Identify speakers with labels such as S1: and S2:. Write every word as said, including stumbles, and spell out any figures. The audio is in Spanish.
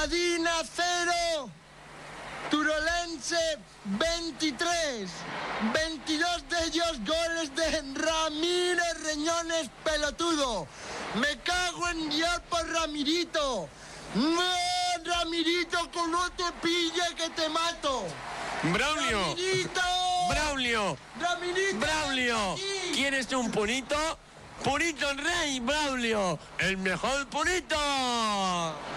S1: Granadina cero, Turolense veintitrés, veintidós de ellos goles de Ramírez Reñones Pelotudo. Me cago en Dios por Ramirito. No, Ramirito, que no te pille que te mato.
S2: Braulio.
S1: Ramirito.
S2: Braulio.
S1: Ramirito.
S2: Braulio. ¿Quieres un purito? Purito Rey, Braulio. El mejor purito.